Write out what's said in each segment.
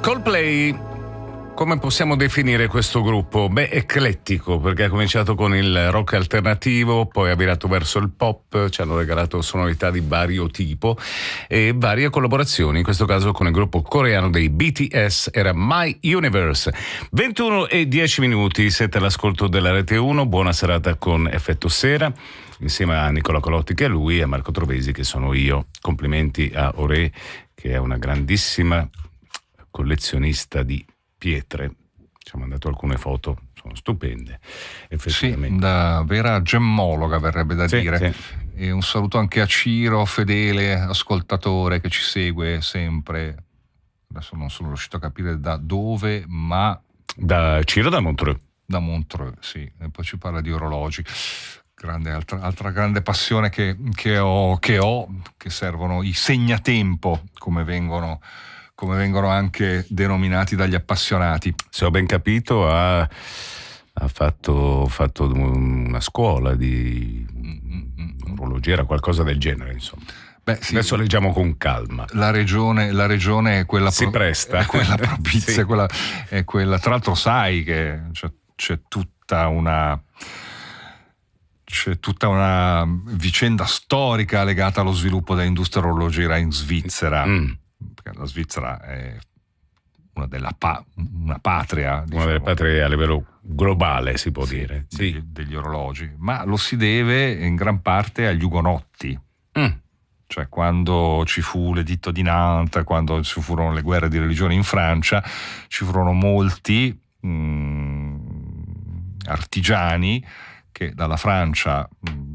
Coldplay, come possiamo definire questo gruppo? Beh, eclettico, perché ha cominciato con il rock alternativo, poi ha virato verso il pop, ci hanno regalato sonorità di vario tipo e varie collaborazioni, in questo caso con il gruppo coreano dei BTS, era My Universe. 21:10, siete all'ascolto della Rete 1, buona serata con Effetto Sera, insieme a Nicola Colotti che è lui e a Marco Trovesi che sono io. Complimenti a Ore che è una grandissima collezionista di pietre, ci ha mandato alcune foto, sono stupende effettivamente. Sì, da vera gemmologa verrebbe da dire. Sì. E un saluto anche a Ciro, fedele ascoltatore che ci segue sempre. Adesso non sono riuscito a capire da dove, ma Da Ciro da Montreux. Da Montreux, sì. E poi ci parla di orologi. Altra grande passione che ho, che servono i segnatempo, come vengono anche denominati dagli appassionati. Se ho ben capito ha fatto una scuola di orologiera, qualcosa del genere, insomma. Beh, sì, adesso leggiamo con calma. La regione è quella si presta, è quella propizia, sì. è quella. Tra l'altro sai che c'è tutta una vicenda storica legata allo sviluppo dell'industria orologiera in Svizzera. Perché la Svizzera è una patria, diciamo, una delle patrie a livello globale, si può dire, sì. Degli orologi, ma lo si deve in gran parte agli ugonotti. Cioè, quando ci fu l'editto di Nantes, quando ci furono le guerre di religione in Francia, ci furono molti artigiani che dalla Francia,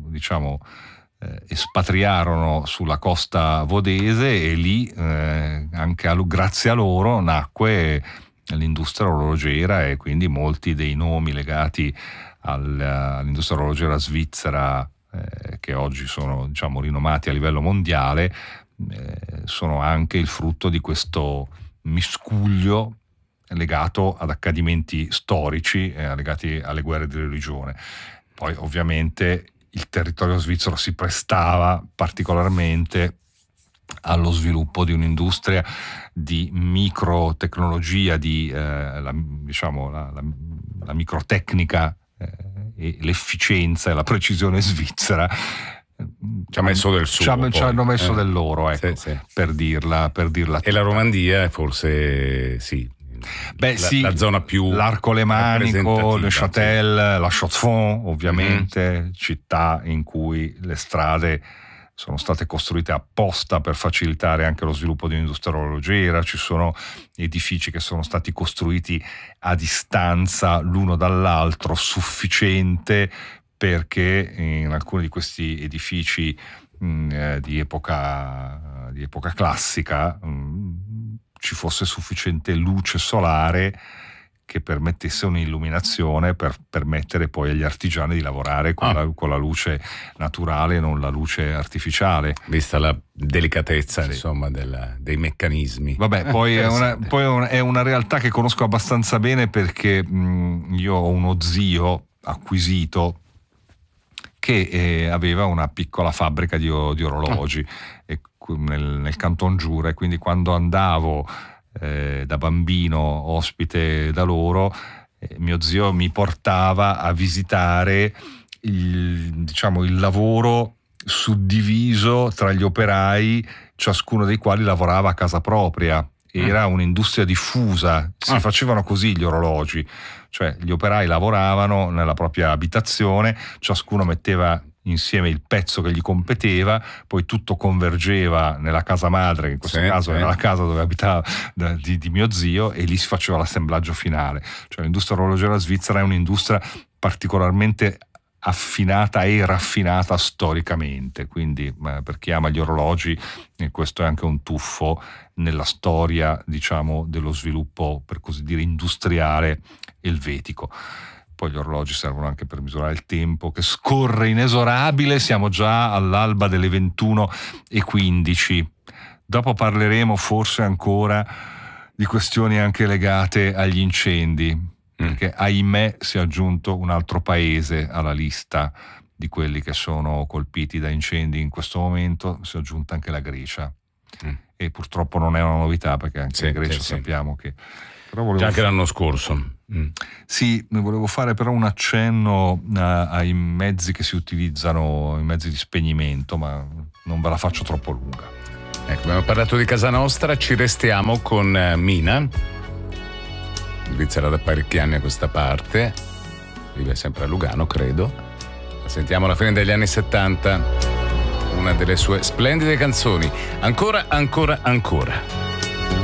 espatriarono sulla costa vodese e lì anche grazie a loro nacque l'industria orologera e quindi molti dei nomi legati all'industria orologera svizzera che oggi sono rinomati a livello mondiale sono anche il frutto di questo miscuglio legato ad accadimenti storici legati alle guerre di religione. Poi ovviamente il territorio svizzero si prestava particolarmente allo sviluppo di un'industria di microtecnologia, la microtecnica e l'efficienza e la precisione svizzera. Ci ha messo del suo. Ci hanno messo del loro, ecco, sì. per dirla. E la Romandia forse sì. La zona più l'arco lemanico, le Châtel, la Chaux-de-Fonds, ovviamente, città in cui le strade sono state costruite apposta per facilitare anche lo sviluppo di un'industria orologera. Ci sono edifici che sono stati costruiti a distanza l'uno dall'altro sufficiente perché in alcuni di questi edifici di epoca classica ci fosse sufficiente luce solare che permettesse un'illuminazione per permettere poi agli artigiani di lavorare con la luce naturale e non la luce artificiale. Vista la delicatezza, insomma, dei meccanismi. Vabbè, poi è una realtà che conosco abbastanza bene perché io ho uno zio acquisito che aveva una piccola fabbrica di orologi nel Canton Giura, e quindi quando andavo da bambino ospite da loro, mio zio mi portava a visitare il lavoro suddiviso tra gli operai, ciascuno dei quali lavorava a casa propria. Era un'industria diffusa, si facevano così gli orologi, cioè gli operai lavoravano nella propria abitazione, ciascuno metteva insieme il pezzo che gli competeva, poi tutto convergeva nella casa madre, che in questo caso era la casa dove abitava di mio zio, e lì si faceva l'assemblaggio finale. Cioè l'industria orologera svizzera è un'industria particolarmente affinata e raffinata storicamente, quindi per chi ama gli orologi questo è anche un tuffo nella storia, dello sviluppo, per così dire, industriale elvetico. Poi gli orologi servono anche per misurare il tempo che scorre inesorabile, siamo già all'alba delle 21:15. Dopo parleremo forse ancora di questioni anche legate agli incendi, perché ahimè si è aggiunto un altro paese alla lista di quelli che sono colpiti da incendi in questo momento, si è aggiunta anche la Grecia. e purtroppo non è una novità, perché anche in Grecia sappiamo che... Già anche l'anno scorso. Sì, volevo fare però un accenno ai mezzi che si utilizzano, i mezzi di spegnimento, ma non ve la faccio troppo lunga. Ecco, abbiamo parlato di casa nostra, ci restiamo con Mina, svizzera da parecchi anni a questa parte, vive sempre a Lugano, credo. La sentiamo alla fine degli anni 70, una delle sue splendide canzoni, Ancora, ancora, ancora.